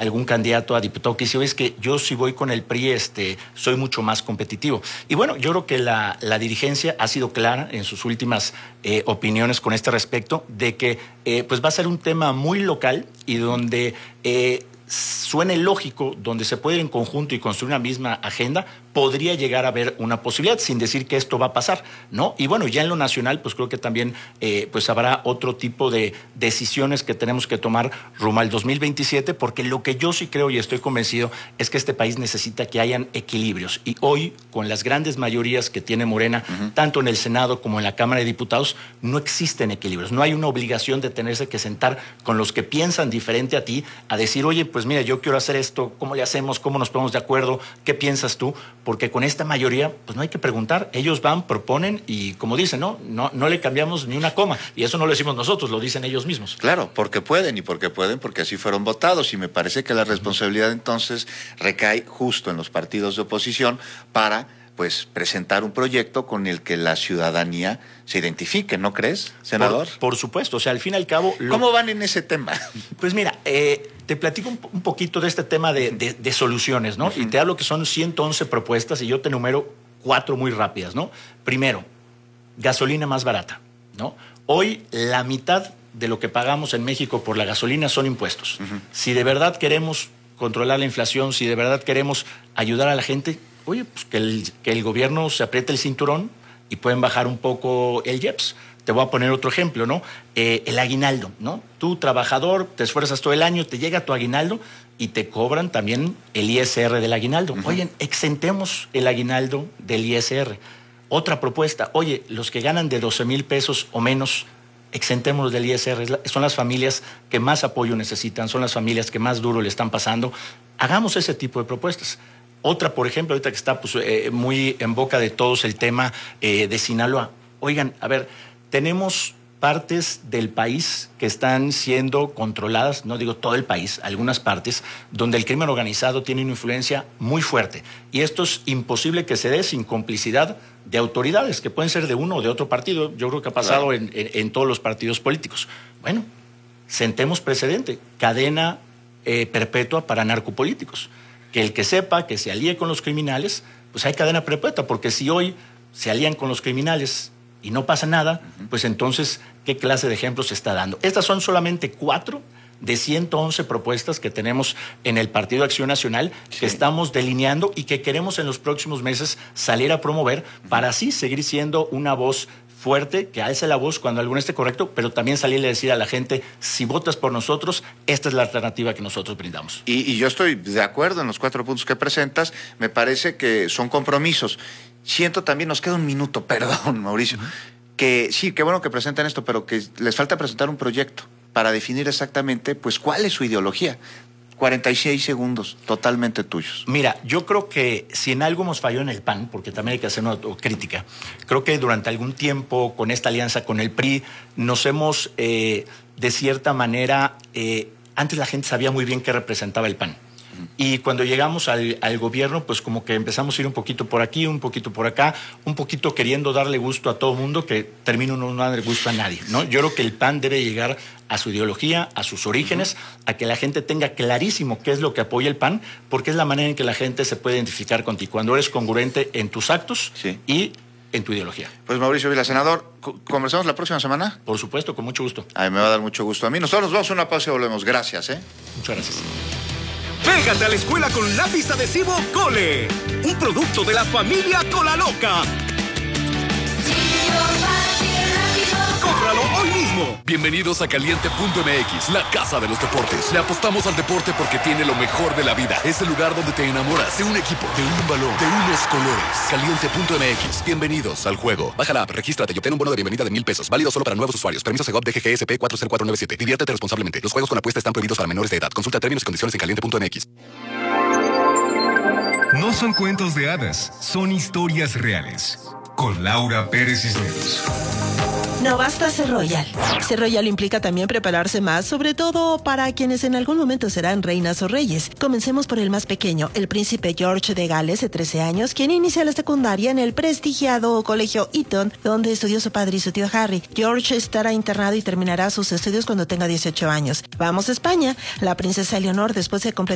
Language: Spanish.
algún candidato a diputado que dice, oye, es que yo si voy con el PRI, soy mucho más competitivo. Y bueno, yo creo que la dirigencia ha sido clara en sus últimas opiniones con este respecto, de que pues va a ser un tema muy local y donde suene lógico, donde se puede ir en conjunto y construir una misma agenda, podría llegar a haber una posibilidad, sin decir que esto va a pasar, ¿no? Y bueno, ya en lo nacional, pues creo que también pues habrá otro tipo de decisiones que tenemos que tomar rumbo al 2027, porque lo que yo sí creo y estoy convencido es que este país necesita que hayan equilibrios. Y hoy, con las grandes mayorías que tiene Morena, tanto en el Senado como en la Cámara de Diputados, no existen equilibrios. No hay una obligación de tenerse que sentar con los que piensan diferente a ti a decir, oye, pues mira, yo quiero hacer esto, ¿cómo le hacemos? ¿Cómo nos ponemos de acuerdo? ¿Qué piensas tú? Porque con esta mayoría, pues no hay que preguntar. Ellos van, proponen y, como dicen, no le cambiamos ni una coma. Y eso no lo decimos nosotros, lo dicen ellos mismos. Claro, porque pueden porque así fueron votados. Y me parece que la responsabilidad entonces recae justo en los partidos de oposición para pues presentar un proyecto con el que la ciudadanía se identifique, ¿no crees, senador? Por supuesto, o sea, al fin y al cabo... ¿Cómo van en ese tema? Pues mira, te platico un poquito de este tema de soluciones, ¿no? Y te hablo que son 111 propuestas y yo te enumero 4 muy rápidas, ¿no? Primero, gasolina más barata, ¿no? Hoy la mitad de lo que pagamos en México por la gasolina son impuestos. Si de verdad queremos controlar la inflación, si de verdad queremos ayudar a la gente... Oye, pues que el gobierno se apriete el cinturón y pueden bajar un poco el IEPS. Te voy a poner otro ejemplo, ¿no? El aguinaldo, ¿no? Tú, trabajador, te esfuerzas todo el año, te llega tu aguinaldo y te cobran también el ISR del aguinaldo. Oye, exentemos el aguinaldo del ISR. Otra propuesta, oye, los que ganan de 12,000 pesos o menos, exentémonos del ISR. Son las familias que más apoyo necesitan, son las familias que más duro le están pasando. Hagamos ese tipo de propuestas. Otra, por ejemplo, ahorita que está pues, muy en boca de todos el tema de Sinaloa. Oigan, a ver, tenemos partes del país que están siendo controladas, no digo todo el país, algunas partes, donde el crimen organizado tiene una influencia muy fuerte. Y esto es imposible que se dé sin complicidad de autoridades, que pueden ser de uno o de otro partido. Yo creo que ha pasado en todos los partidos políticos. Bueno, sentemos precedente, cadena perpetua para narcopolíticos. Que el que sepa que se alíe con los criminales, pues hay cadena perpetua, porque si hoy se alían con los criminales y no pasa nada, pues entonces, ¿qué clase de ejemplos se está dando? Estas son solamente 4 de 111 propuestas que tenemos en el Partido Acción Nacional, que estamos delineando y que queremos en los próximos meses salir a promover para así seguir siendo una voz fuerte, que alce la voz cuando alguno esté correcto, pero también salirle a decir a la gente, si votas por nosotros, esta es la alternativa que nosotros brindamos. Y yo estoy de acuerdo en los 4 puntos que presentas, me parece que son compromisos. Siento también, nos queda un minuto, perdón, Mauricio, que sí, qué bueno que presenten esto, pero que les falta presentar un proyecto para definir exactamente, pues, cuál es su ideología. 46 segundos, totalmente tuyos. Mira, yo creo que si en algo hemos fallado en el PAN, porque también hay que hacer una autocrítica, creo que durante algún tiempo con esta alianza con el PRI nos hemos, de cierta manera, antes la gente sabía muy bien qué representaba el PAN. Y cuando llegamos al gobierno, pues como que empezamos a ir un poquito por aquí, un poquito por acá, un poquito queriendo darle gusto a todo el mundo, que termino no darle gusto a nadie, ¿no? Yo creo que el PAN debe llegar a su ideología, a sus orígenes, a que la gente tenga clarísimo qué es lo que apoya el PAN, porque es la manera en que la gente se puede identificar contigo, cuando eres congruente en tus actos y en tu ideología. Pues Mauricio Vila, senador, ¿conversamos la próxima semana? Por supuesto, con mucho gusto. A mí me va a dar mucho gusto a mí. Nosotros nos vamos a una pausa y volvemos. Gracias, Muchas gracias. Pégate a la escuela con lápiz adhesivo Cole, un producto de la familia Cola Loca. ¡Cómpralo hoy mismo! Bienvenidos a Caliente.mx, la casa de los deportes. Le apostamos al deporte porque tiene lo mejor de la vida. Es el lugar donde te enamoras de un equipo, de un balón, de unos colores. Caliente.mx, bienvenidos al juego. Baja la app, regístrate y obtén un bono de bienvenida de 1,000 pesos. Válido solo para nuevos usuarios. Permiso Segov DGGSP 40497. Diviértete responsablemente. Los juegos con apuesta están prohibidos para menores de edad. Consulta términos y condiciones en Caliente.mx. No son cuentos de hadas, son historias reales. Con Laura Pérez Cisneros. No basta ser royal. Ser royal implica también prepararse más, sobre todo para quienes en algún momento serán reinas o reyes. Comencemos por el más pequeño, el príncipe George de Gales, de 13 años, quien inicia la secundaria en el prestigiado colegio Eton, donde estudió su padre y su tío Harry. George estará internado y terminará sus estudios cuando tenga 18 años. Vamos a España. La princesa Eleonor, después de completar